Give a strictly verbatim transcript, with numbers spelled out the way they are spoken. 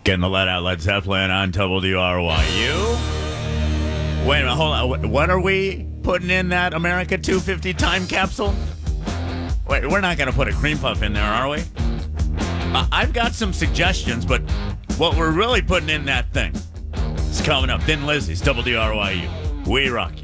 Getting the let out Led Zeppelin on W R Y U. Wait a minute, hold on. What are we putting in that America two fifty time capsule? Wait, we're not going to put a cream puff in there, are we? Uh, I've got some suggestions, but what we're really putting in that thing is coming up. Thin Lizzy's W R Y U. We rock you.